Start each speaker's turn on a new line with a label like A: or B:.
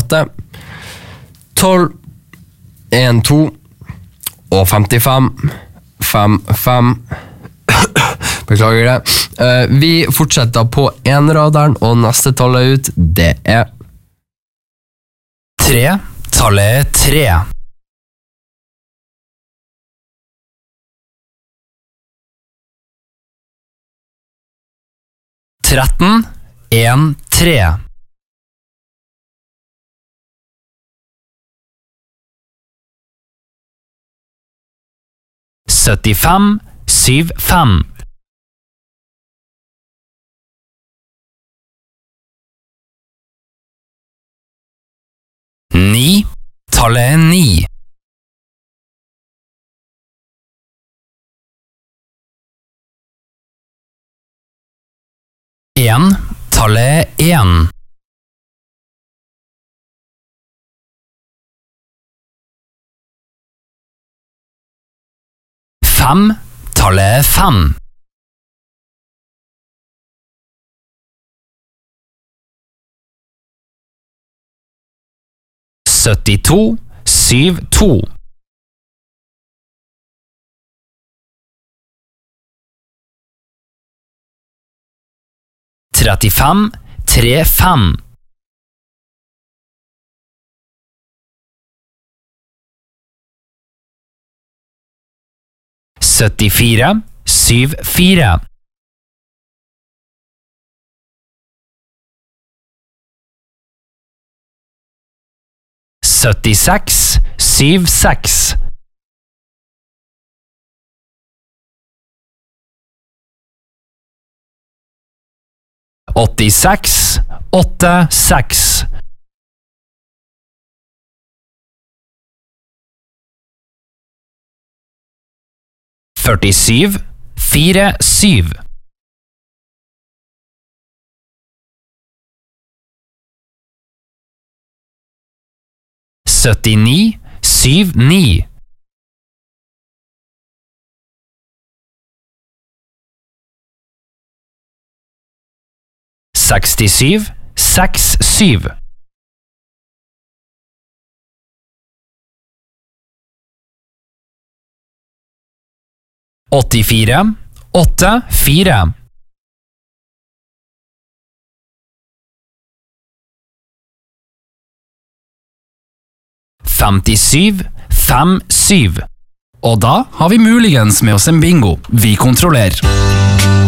A: 58, 12, 12 og 55, 55. Beklager det. Vi fortsetter på enraderen, og neste tallet ut, det er
B: 3, tallet 3. 13, 1, 3. 75, 7, 5. 9, tallet 9. 1, tallet 1. 5, tallet 5. 72, 7, 2. 35, 3, 5. 74, 7, 4. 76, 7, 6. 86, 8, 6. 47, 4, 7. 79, 7, 9. 67, 6, 7. 84, 8, 4. 57, 5, 7. Og da har vi muligens med oss en bingo. Vi kontrollerer.